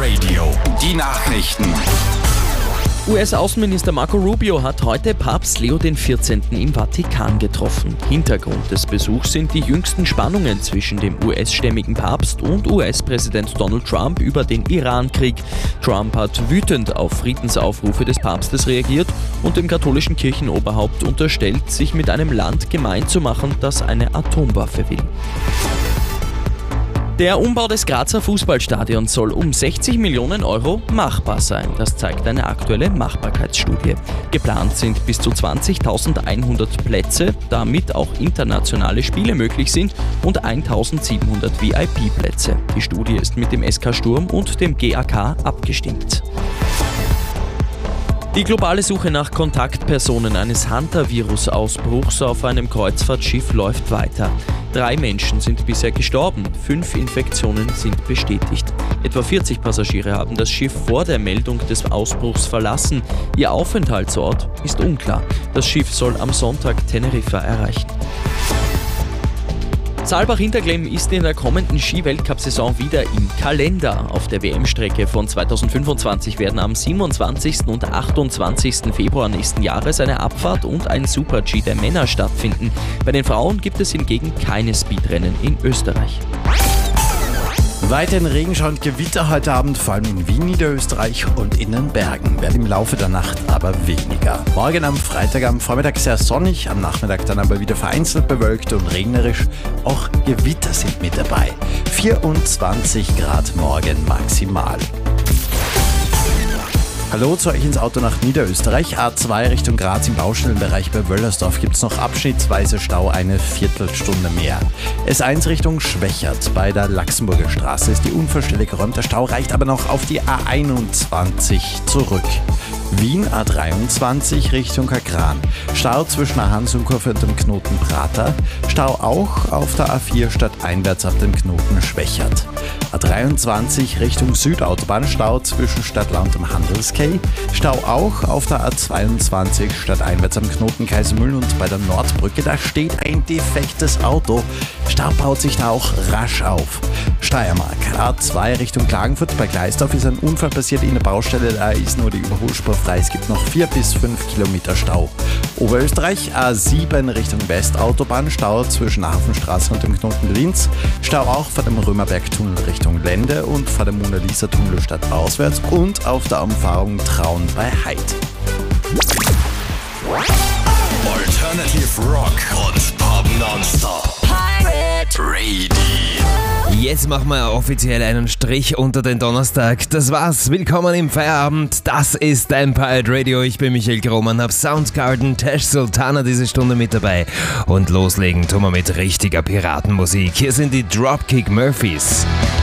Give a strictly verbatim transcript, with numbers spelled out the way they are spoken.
Radio. Die Nachrichten. U S-Außenminister Marco Rubio hat heute Papst Leo der vierzehnte. im Vatikan getroffen. Hintergrund des Besuchs sind die jüngsten Spannungen zwischen dem U S-stämmigen Papst und U S-Präsident Donald Trump über den Iran-Krieg. Trump hat wütend auf Friedensaufrufe des Papstes reagiert und dem katholischen Kirchenoberhaupt unterstellt, sich mit einem Land gemein zu machen, das eine Atomwaffe will. Der Umbau des Grazer Fußballstadions soll um sechzig Millionen Euro machbar sein. Das zeigt eine aktuelle Machbarkeitsstudie. Geplant sind bis zu zwanzigtausendeinhundert Plätze, damit auch internationale Spiele möglich sind, und eintausendsiebenhundert V I P-Plätze. Die Studie ist mit dem S K Sturm und dem G A K abgestimmt. Die globale Suche nach Kontaktpersonen eines Hantavirus-Ausbruchs auf einem Kreuzfahrtschiff läuft weiter. Drei Menschen sind bisher gestorben, fünf Infektionen sind bestätigt. Etwa vierzig Passagiere haben das Schiff vor der Meldung des Ausbruchs verlassen. Ihr Aufenthaltsort ist unklar. Das Schiff soll am Sonntag Teneriffa erreichen. Saalbach-Hinterglemm ist in der kommenden Ski-Weltcup-Saison wieder im Kalender. Auf der W M-Strecke von zweitausendfünfundzwanzig werden am siebenundzwanzigsten und achtundzwanzigsten Februar nächsten Jahres eine Abfahrt und ein Super-G der Männer stattfinden. Bei den Frauen gibt es hingegen keine Speedrennen in Österreich. Weiterhin Regenschau und Gewitter heute Abend, vor allem in Wien, Niederösterreich und in den Bergen. Werden im Laufe der Nacht aber weniger. Morgen am Freitag am Vormittag sehr sonnig, am Nachmittag dann aber wieder vereinzelt bewölkt und regnerisch. Auch Gewitter sind mit dabei. vierundzwanzig Grad morgen maximal. Hallo zu euch ins Auto nach Niederösterreich. A zwei Richtung Graz im Baustellenbereich bei Wöllersdorf gibt es noch abschnittsweise Stau, eine Viertelstunde mehr. S eins Richtung Schwächert bei der Laxenburger Straße ist die Unfallstelle geräumt. Der Stau reicht aber noch auf die A einundzwanzig zurück. Wien A dreiundzwanzig Richtung Kagran. Stau zwischen der Hansumkurve und dem Knoten Prater. Stau auch auf der A vier stadteinwärts ab dem Knoten Schwächert. A dreiundzwanzig Richtung Südautobahn. Stau zwischen Stadtlau und dem Handelskay. Stau auch auf der A zweiundzwanzig stadteinwärts am Knoten Kaisermühlen und bei der Nordbrücke. Da steht ein defektes Auto. Stau baut sich da auch rasch auf. Steiermark A zwei Richtung Klagenfurt. Bei Gleisdorf ist ein Unfall passiert in der Baustelle. Da ist nur die Überholspur frei. Es gibt noch vier bis fünf Kilometer Stau. Oberösterreich A sieben Richtung Westautobahn. Stau zwischen der Hafenstraße und dem Knoten Linz. Stau auch vor dem Römerbergtunnel Richtung Lende und vor dem Mona Lisa Tunnel stadtauswärts und auf der Umfahrung Traun bei Heid. Alternative Rock und Pop Nonstop. Pirate Radio. Jetzt machen wir offiziell einen Strich unter den Donnerstag. Das war's. Willkommen im Feierabend. Das ist dein Pirate Radio. Ich bin Michael Grohmann, hab Soundgarden, Tash Sultana diese Stunde mit dabei. Und loslegen tun wir mit richtiger Piratenmusik. Hier sind die Dropkick Murphys.